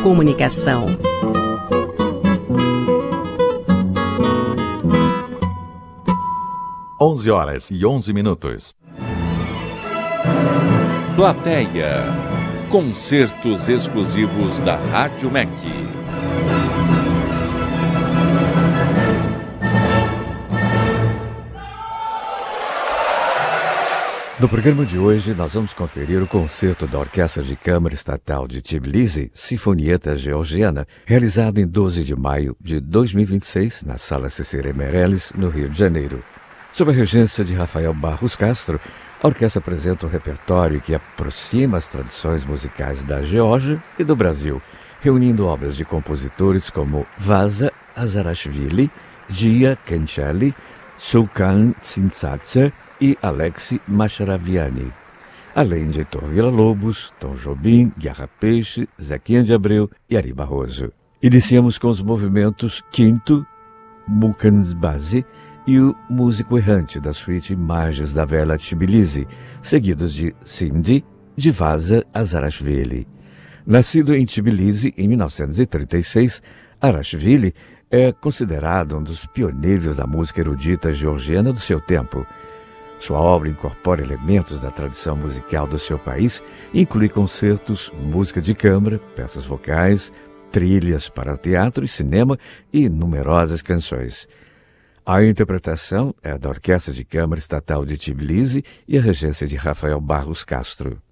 comunicação. 11h11. Plateia. Concertos exclusivos da Rádio MEC. No programa de hoje, nós vamos conferir o concerto da Orquestra de Câmara Estatal de Tbilisi, Sinfonietta Georgiana, realizado em 12 de maio de 2026, na Sala Cecília Meirelles, no Rio de Janeiro. Sob a regência de Rafael Barros Castro, a orquestra apresenta um repertório que aproxima as tradições musicais da Geórgia e do Brasil, reunindo obras de compositores como Vasa Azarashvili, Gia Kencheli, Sulkan Tsintsatse e Alexi Macharaviani, além de Heitor Villa-Lobos, Tom Jobim, Guerra Peixe, Zequinha de Abreu e Ari Barroso. Iniciamos com os movimentos quinto, Mukansbazi, e o músico errante da suíte Imagens da Vela Tbilisi, seguidos de Sindi, de Vasa Azarashvili. Nascido em Tbilisi em 1936, Arashvili é considerado um dos pioneiros da música erudita georgiana do seu tempo. Sua obra incorpora elementos da tradição musical do seu país e inclui concertos, música de câmara, peças vocais, trilhas para teatro e cinema e numerosas canções. A interpretação é da Orquestra de Câmara Estatal de Tbilisi e a regência de Rafael Barros Castro.